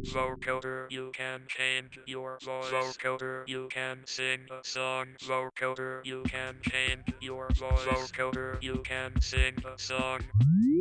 Vocoder, you can change your voice. Vocoder, you can sing a song. Vocoder, you can change your voice. Vocoder, you can sing a song.